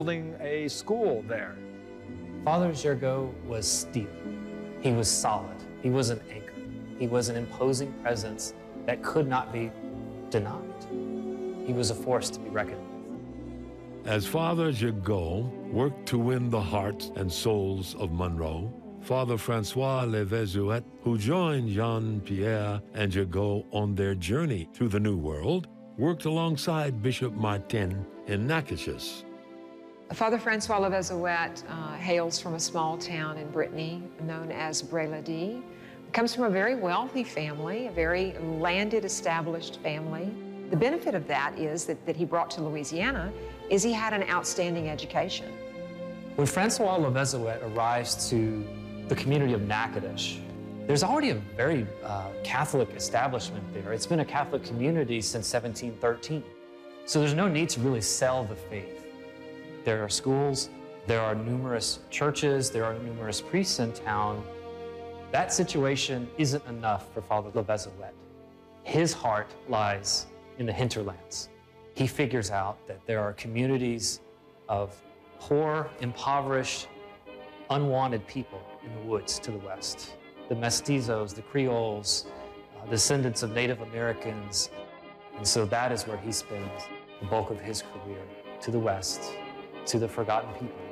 building a school there. Father Gergaud was steel. He was solid. He was an anchor. He was an imposing presence that could not be denied. He was a force to be reckoned with. As Father Gergaud worked to win the hearts and souls of Monroe, Father Francois Levezuet, who joined Jean-Pierre and Gergaud on their journey to the New World, worked alongside Bishop Martin in Natchitoches. Father Francois Levezuet hails from a small town in Brittany known as Bray-le-Dix. Comes from a very wealthy family, a very landed, established family. The benefit of that is that he brought to Louisiana is he had an outstanding education. When Francois Levezuet arrives to the community of Natchitoches, there's already a very Catholic establishment there. It's been a Catholic community since 1713. So there's no need to really sell the faith. There are schools, there are numerous churches, there are numerous priests in town. That situation isn't enough for Father Levezuet. His heart lies in the hinterlands. He figures out that there are communities of poor, impoverished, unwanted people in the woods to the west. The mestizos, the Creoles, descendants of Native Americans. And so that is where he spends the bulk of his career, to the west, to the forgotten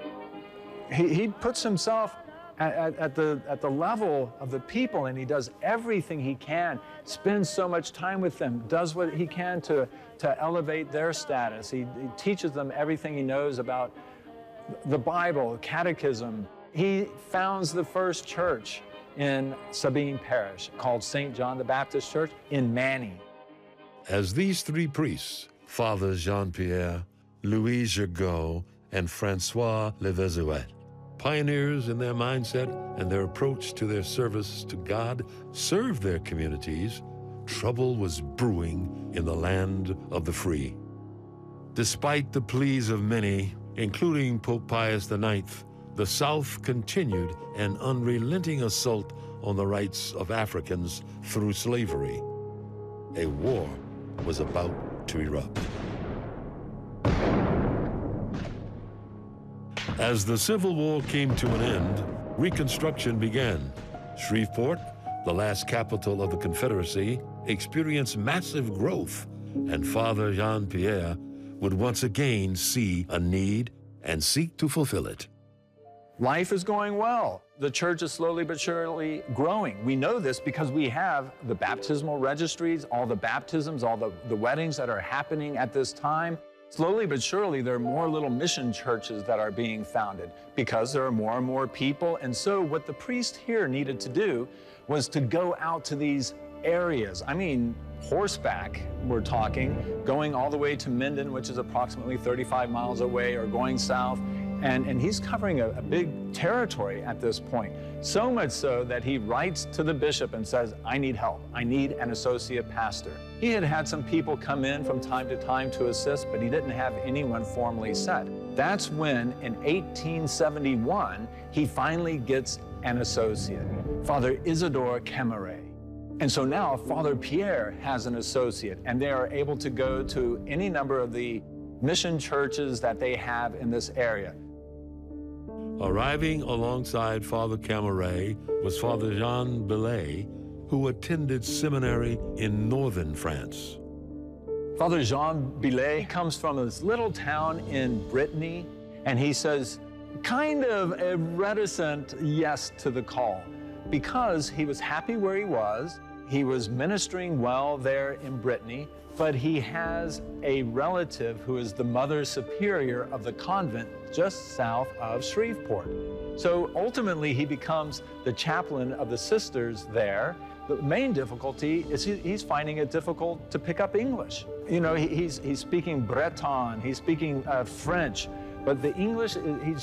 people. He puts himself at the level of the people, and he does everything he can, spends so much time with them, does what he can to elevate their status. He teaches them everything he knows about the Bible, catechism. He founds the first church in Sabine Parish called St. John the Baptist Church in Manny. As these three priests, Father Jean-Pierre, Louis Gergaud, and Francois Levezuet, pioneers in their mindset and their approach to their service to God, served their communities, trouble was brewing in the land of the free. Despite the pleas of many, including Pope Pius IX, the South continued an unrelenting assault on the rights of Africans through slavery. A war was about to erupt. As the Civil War came to an end, Reconstruction began. Shreveport, the last capital of the Confederacy, experienced massive growth, and Father Jean-Pierre would once again see a need and seek to fulfill it. Life is going well. The church is slowly but surely growing. We know this because we have the baptismal registries, all the baptisms, all the weddings that are happening at this time. Slowly but surely, there are more little mission churches that are being founded because there are more and more people. And so what the priest here needed to do was to go out to these areas. I mean, horseback, we're talking, going all the way to Minden, which is approximately 35 miles away, or going south. And he's covering a big territory at this point. So much so that he writes to the bishop and says, I need help. I need an associate pastor. He had had some people come in from time to time to assist, but he didn't have anyone formally set. That's when, in 1871, he finally gets an associate, Father Isidore Cameret. And so now Father Pierre has an associate, and they are able to go to any number of the mission churches that they have in this area. Arriving alongside Father Cameret was Father Jean Belay, who attended seminary in northern France. Father Jean Belay comes from this little town in Brittany, and he says kind of a reticent yes to the call because he was happy where he was. He was ministering well there in Brittany, but he has a relative who is the Mother Superior of the convent just south of Shreveport. So ultimately, he becomes the chaplain of the sisters there. The main difficulty is he's finding it difficult to pick up English. You know, he's speaking Breton, he's speaking French, but the English,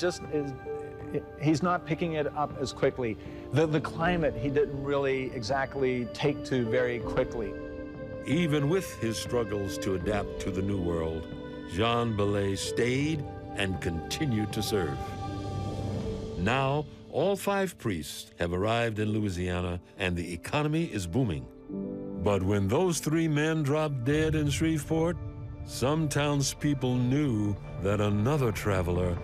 he's not picking it up as quickly. The climate, he didn't really exactly take to very quickly. Even with his struggles to adapt to the New World, Jean Belay stayed and continued to serve. Now, all 5 priests have arrived in Louisiana, and the economy is booming. But when those 3 men dropped dead in Shreveport, some townspeople knew that another traveler